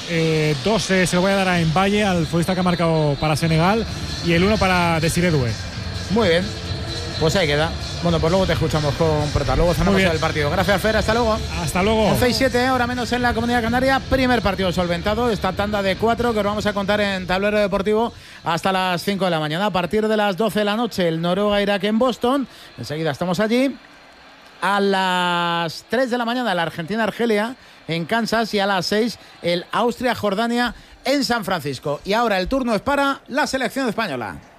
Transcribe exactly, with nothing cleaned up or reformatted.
Eh, dos eh, se lo voy a dar a Mbaye, al futbolista que ha marcado para Senegal, y el uno para Desiré Doué. Muy bien, pues ahí queda. Bueno, pues luego te escuchamos con Prota. Luego cenamos el partido. Gracias, Fer. Hasta luego. Hasta luego. once y siete, ahora menos en la Comunidad Canaria. Primer partido solventado. Esta tanda de cuatro que os vamos a contar en Tablero Deportivo hasta las cinco de la mañana. A partir de las doce de la noche, el Noruega-Irak en Boston. Enseguida estamos allí. A las tres de la mañana, la Argentina-Argelia en Kansas. Y a las seis, el Austria-Jordania en San Francisco. Y ahora el turno es para la selección española.